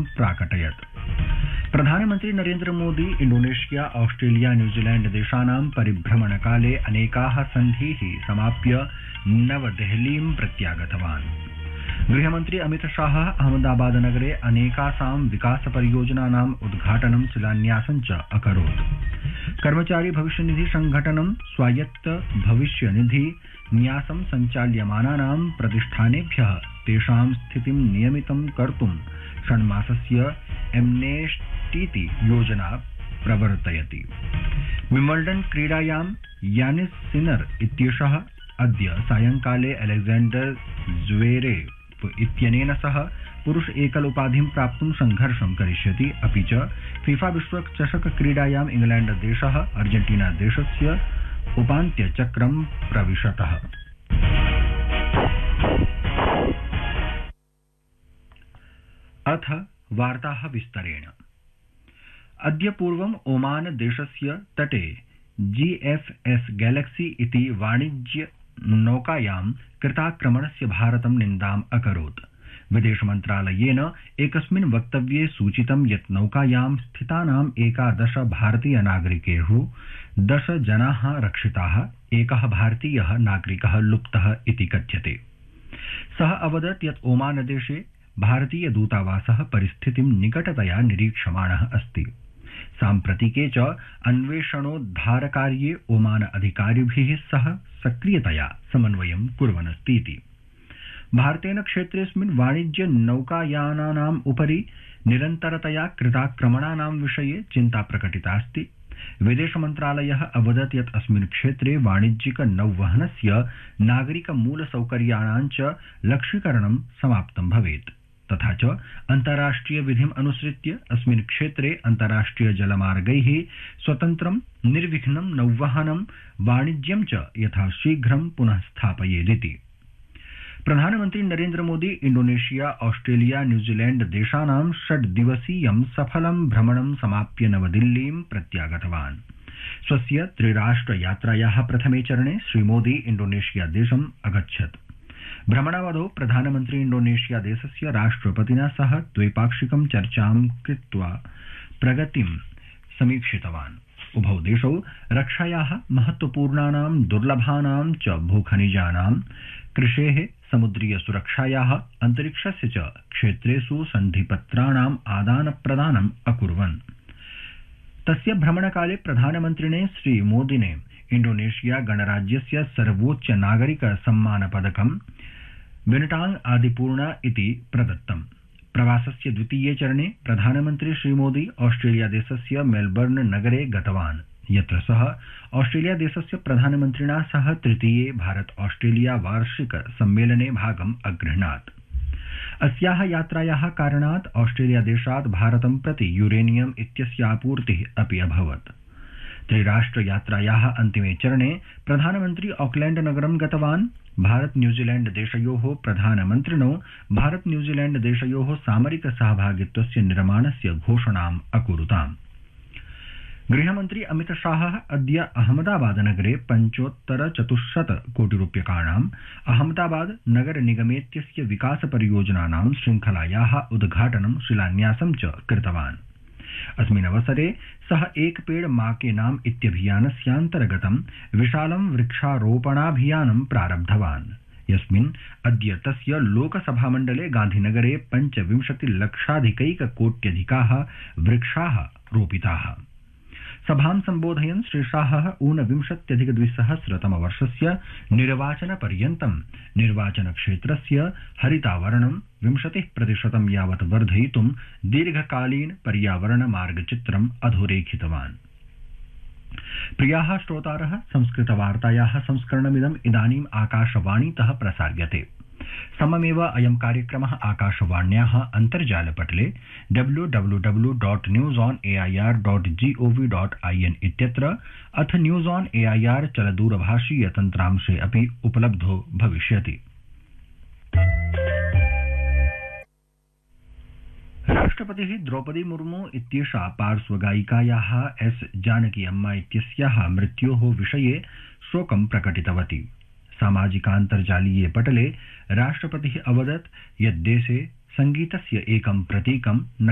प्राकटयत्। प्रधानमन्त्री Narendra Modi Indonesia Australia New Zealand देशानां परिभ्रमणकाले अनेकाः सन्धीः समाप्य नवदेहलीं प्रत्यागतवान्। गृहमन्त्री अमित शाह अहमदाबाद नगरे अनेकासां विकास परियोजनानाम् उद्घाटनं शिलान्यासं च अकरोत्। कर्मचारी भविष्य निधि संघटनं स्वायत्त भविष्य निधि न्यासं सञ्चाल्यमानानां प्रतिष्ठानेभ्यः तेषां स्थितिं नियमितं कर्तुं षण्मासस्य एम्नेस्टीति योजना प्रवर्तयति। विम्बल्डन् क्रीडायां यानिस सिनर इत्येषः अद्य सायंकाले अलेक्जेंडर ज़्वेरेव इत्यनेन सह पुरुष एकल उपाधिं प्राप्तुं संघर्षं करिष्यति। अपि च फीफा विश्व चषक क्रीडायां इंग्लैंड देशः अर्जेंटीना देशस्य उपान्त्यचक्रं प्रविशतः। अथ वार्ताः विस्तरेण। अद्य पूर्वम् ओमान देशस्य तटे GFS गैलेक्सी इति वाणिज्य नौकायां कृताक्रमणस्य भारतं निन्दाम् अकरोत्। विदेश मन्त्रालयेन एकस्मिन् वक्तव्ये सूचितं यत् नौकायां स्थितानाम् 11 भारतीय नागरिकेषु 10 जनाः रक्षिताः, एकः भारतीयः नागरिकः लुप्तः इति कथ्यते। सः अवदत् यत् ओमान देशे भारतीय दूतावासः परिस्थितिं निकटतया निरीक्षमाणः अस्ति। साम्प्रतिके च अन्वेषणोद्धारकार्ये ओमान अधिकारिभिः सह सक्रियतया समन्वयं कुर्वन्नस्तीति। भारतेन क्षेत्रेऽस्मिन् वाणिज्य नौकायानानाम् उपरि निरन्तरतया कृताक्रमणानां विषये चिन्ता प्रकटितास्ति। विदेश मन्त्रालयः अवदत् यत् अस्मिन् क्षेत्रे वाणिज्यिक नौवहनस्य नागरिक मूलसौकर्याणां च लक्ष्यीकरणं समाप्तं भवेत्। तथा च अन्ताराष्ट्रिय विधिम् अनुसृत्य अस्मिन् क्षेत्रे अन्ताराष्ट्रिय जलमार्गैः स्वतन्त्रं निर्विघ्नं नौवहनं वाणिज्यं च यथाशीघ्रं पुनः स्थापयेदिति। प्रधानमन्त्री नरेन्द्र मोदी इंडोनेशिया ऑस्ट्रेलिया न्यूजीलैंड देशानां 6 दिवसीयं सफलं भ्रमणं समाप्य नवदिल्लीं प्रत्यागतवान्। स्वस्य त्रिराष्ट्र यात्रायाः प्रथमे चरणे श्रीमोदी इंडोनेशिया देशम् अगच्छत्। भ्रमणावधौ प्रधानमन्त्री इंडोनेशिया देशस्य राष्ट्रपतिना सह द्वैपाक्षिकं चर्चां कृत्वा प्रगतिं समीक्षितवान्। उभौ देशौ रक्षायाः महत्वपूर्णानां दुर्लभानां च भूखनिजानां, कृषेः, समुद्रीय सुरक्षायाः, अन्तरिक्षस्य च क्षेत्रेषु सन्धिपत्राणाम् आदानप्रदानम् अकुर्वन्। तस्य भ्रमणकाले प्रधानमन्त्रिणे श्रीमोदिने इंडोनेशिया गणराज्यस्य सर्वोच्च नागरिक सम्मान पदकं बिनटांग आदिपूर्णा इति प्रदत्तम्। प्रवासस्य द्वितीये चरणे प्रधानमन्त्री श्रीमोदी ऑस्ट्रेलिया देशस्य मेलबर्न नगरे गतवान्, यत्र सः ऑस्ट्रेलिया देशस्य प्रधानमन्त्रिणा सह तृतीये भारत ऑस्ट्रेलिया वार्षिक सम्मेलने भागम् अगृह्णात्। अस्याः यात्रायाः कारणात् ऑस्ट्रेलिया देशात् भारतं प्रति यूरेनियम इत्यस्य आपूर्तिः अपि अभवत्। त्रिराष्ट्र यात्रायाः अन्तिमे चरणे प्रधानमन्त्री ऑकलैंड नगरं गतवान्। भारत न्यूजीलैंड देशयोः प्रधानमन्त्रिणो भारत न्यूजीलैंड देशयोः सामरिक सहभागित्वस्य निर्माणस्य घोषणाम् अकुरुताम्। गृहमन्त्री अमित शाहः अद्य अहमदाबाद नगरे 75 कोटि रूप्यकाणाम् अहमदाबाद नगर निगमेत्यस्य विकास परियोजनानां श्रृंखलायाः उद्घाटनं शिलान्यासं च कृतवान्। अस्मिन् अवसरे सः एक पेड़ मां के नाम इत्यभियानस्यान्तर्गतं विशालं वृक्षारोपणाभियानं प्रारब्धवान्, यस्मिन् अद्य तस्य लोकसभामण्डले गान्धीनगरे 25 लक्षाधिकैककोट्यधिकाः वृक्षाः रोपिताः। सभां सम्बोधयन् श्री शाहः ऊनविंशत्यधिक-द्विसहस्रतमवर्षस्य निर्वाचनपर्यन्तं निर्वाचनक्षेत्रस्य हरितावरणं 20% यावत् वर्धयितुं दीर्घकालीन पर्यावरण मार्गचित्रम् अधोरेखितवान्। प्रियाः श्रोतारः, संस्कृतवार्तायाः संस्करणमिदम् इदानीम् आकाशवाणीतः प्रसार्यते। सममेव अयं कार्यक्रमः आकाशवाण्याः अन्तर्जालपटले www.newsonair.gov.in इत्यत्र अथ न्यूज़ ऑन एआईआर चलदूरभाषीय तन्त्रांशे अपि उपलब्धो भविष्यति। राष्ट्रपतिः द्रौपदी मुर्मू इत्येषा पार्श्वगायिकायाः एस जानकी अम्मा इत्यस्याः मृत्योः विषये शोकं प्रकटितवती। सामाजिकान्तर्जालीये पटले राष्ट्रपतिः अवदत् यत् देशे संगीतस्य एकं प्रतीकं